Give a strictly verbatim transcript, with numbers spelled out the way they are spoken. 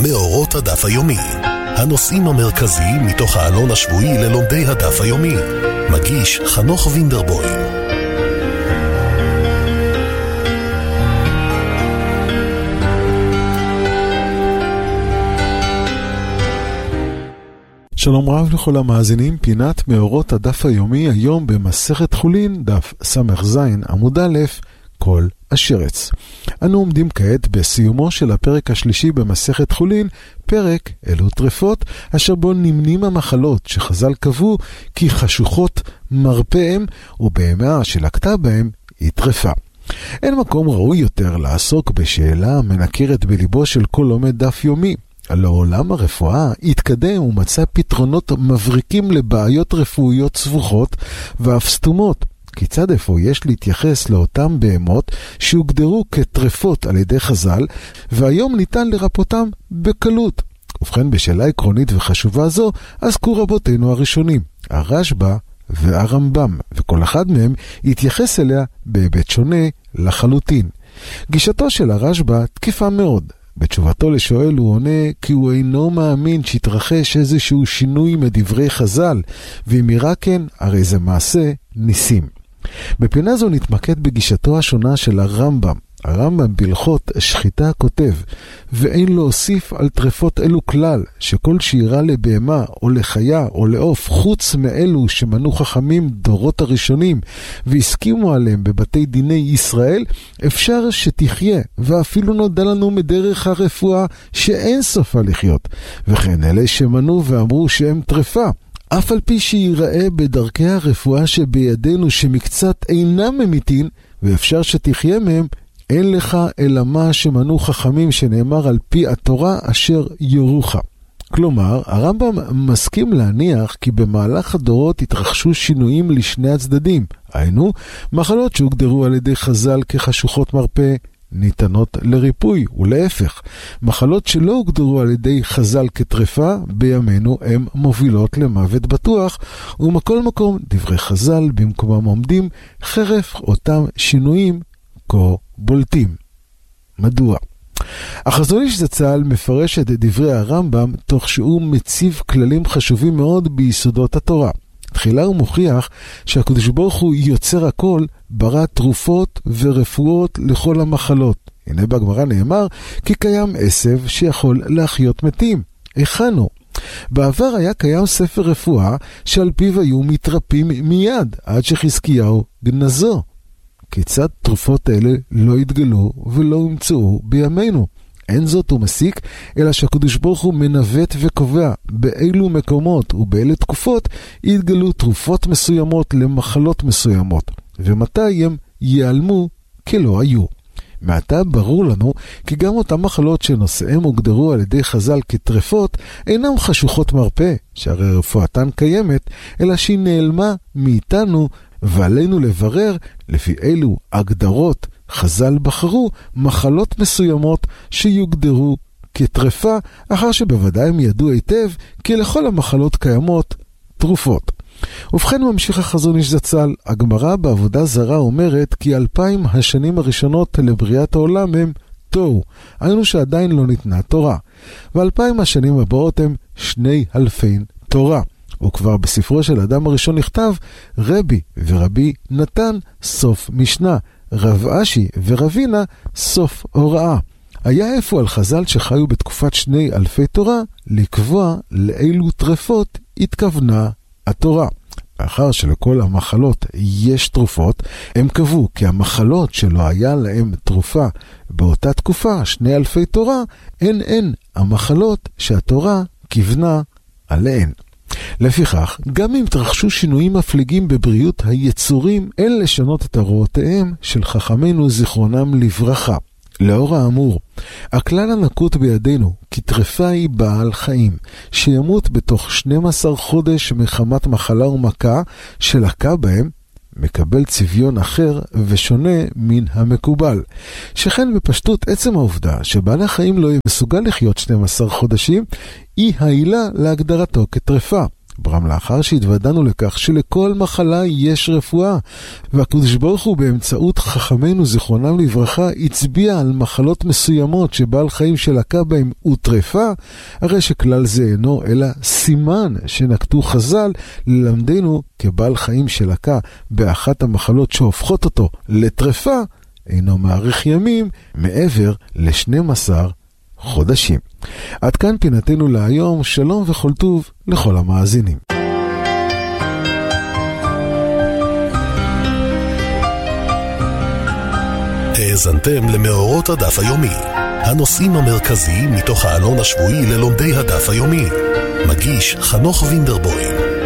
מאורות הדף היומי. הנושאים המרכזיים מתוך העלון השבועי ללומדי הדף היומי. מגיש חנוך וינדרבוים. שלום רב לכל המאזינים, פינת מאורות הדף היומי, היום במסכת חולין, דף סמך זין עמוד א', כל השרץ. אנו עומדים כעת בסיומו של הפרק השלישי במסכת חולין, פרק אלו טרפות, אשר בו נמנים המחלות שחז"ל קבעו כי חשוכות מרפאם, ובהמה שלקתה בהם היא טרפה. אין מקום ראוי יותר לעסוק בשאלה המנקרת בליבו של כל לומד דף יומי. על העולם הרפואה התקדם ומצא פתרונות מבריקים לבעיות רפואיות סבוכות ואף סתומות. כיצד איפה יש להתייחס לאותם בהמות שהוגדרו כטרפות על ידי חז"ל, והיום ניתן לרפאותם בקלות. ובכן, בשאלה עקרונית וחשובה זו עסקו רבותינו הראשונים, הרשב"א והרמב"ם, וכל אחד מהם התייחס אליה בהיבט שונה לחלוטין. גישתו של הרשב"א תקיפה מאוד. בתשובתו לשואל הוא עונה כי הוא אינו מאמין שיתרחש איזשהו שינוי מדברי חז"ל, ואם יראה כן, הרי זה מעשה ניסים. בפינה זו נתמקד בגישתו השונה של הרמב"ם. הרמב"ם בהלכות שחיטה כותב, ואין להוסיף על טרפות אלו כלל, שכל שירה לבהמה או לחיה או לעוף, חוץ מאלו שמנו חכמים דורות הראשונים והסכימו עליהם בבתי דיני ישראל, אפשר שתחיה, ואפילו נודע לנו מדרך הרפואה שאין סופה לחיות. וכן אלה שמנו ואמרו שהם טרפה, אף על פי שיראה בדרכי הרפואה שבידינו שמקצת אינם ממיתין, ואפשר שתחיה מהם, אין לך אלא מה שמנו חכמים שנאמר על פי התורה אשר יורוך. כלומר, הרמב"ם מסכים להניח כי במהלך הדורות התרחשו שינויים לשני הצדדים. היינו, מחלות שהוגדרו על ידי חז"ל כחשוכות מרפא, ניתנות לריפוי, ולהפך, מחלות שלא הוגדרו על ידי חז"ל כטרפה, בימינו הן מובילות למוות בטוח, ומכל מקום דברי חז"ל במקומם עומדים חרף אותם שינויים כה בולטים. מדוע? החזון איש זצ"ל מפרש את דברי הרמב"ם תוך שהוא מציב כללים חשובים מאוד ביסודות התורה. תחילה הוא מוכיח שהקדוש ברוך הוא יוצר הכל, ברא תרופות ורפואות לכל המחלות. הנה בגמרא נאמר כי קיים עשב שיכול להחיות מתים. הכנו. בעבר היה קיים ספר רפואה שעל פיו היו מתרפים מיד עד שחזקיהו גנזו. כיצד תרופות אלה לא התגלו ולא ימצאו בימינו? אין זאת הוא מסיק, אלא שהקדוש ברוך הוא מנווט וקובע באילו מקומות ובאילו תקופות יתגלו תרופות מסוימות למחלות מסוימות, ומתי הם ייעלמו כלא היו. מעתה ברור לנו כי גם אותם מחלות שנושאיהם הוגדרו על ידי חז"ל כטרפות אינם חשוכות מרפא, שהרי רפואתן קיימת, אלא שהיא נעלמה מאיתנו, ועלינו לברר לפי אילו הגדרות חז"ל בחרו מחלות מסוימות שיוגדרו כטרפה, אחר שבוודאי הם ידעו היטב כי לכל המחלות קיימות תרופות. ובכן ממשיך החזון איש זצ"ל, הגמרא בעבודה זרה אומרת כי אלפיים השנים הראשונות לבריאת העולם הם תוהו, היינו שעדיין לא ניתנה תורה, ואלפיים השנים הבאות הם שני אלפי תורה. וכבר בספרו של אדם הראשון נכתב רבי ורבי נתן סוף משנה, רב אשי ורבינה סוף הוראה. היה איפה על חז"ל שחיו בתקופת שני אלפי תורה לקבוע לאילו טרפות התכוונה התורה. לאחר שלכל המחלות יש תרופות, הם קבעו כי המחלות שלא היה להם תרופה באותה תקופה, שני אלפי תורה, הן הן המחלות שהתורה כיוונה עליהן. לפיכך, גם אם תרחשו שינויים מפליגים בבריאות היצורים, אין לשנות את הוראותיהם של חכמינו זיכרונם לברכה. לאור האמור, הכלל הנקוט בידינו, כי טרפה היא בעל חיים, שימות בתוך שנים עשר חודש מחמת מחלה ומכה שלקה בהם, מקבל צביון אחר ושונה מן המקובל. שכן בפשטות עצם העובדה שבעל החיים לא יהיה מסוגל לחיות שנים עשר חודשים, היא העילה להגדרתו כטרפה. ברם לאחר שהתוודענו לכך שלכל מחלה יש רפואה, והקדוש ברוך הוא באמצעות חכמינו זיכרונם לברכה הצביע על מחלות מסוימות שבעל חיים שלקה בהם וטרפה, הרי שכלל זה אינו אלא סימן שנקטו חז"ל ללמדנו כבעל חיים שלקה באחת המחלות שהופכות אותו לטרפה, אינו מאריך ימים מעבר ל-שנים עשר חודשים. עד כאן פינתנו להיום, שלום וכל טוב לכל המאזינים. האזנתם למאורות הדף היומי, הנושאים המרכזיים מתוך העלון השבועי ללומדי הדף היומי. מגיש חנוך וינדרבוים.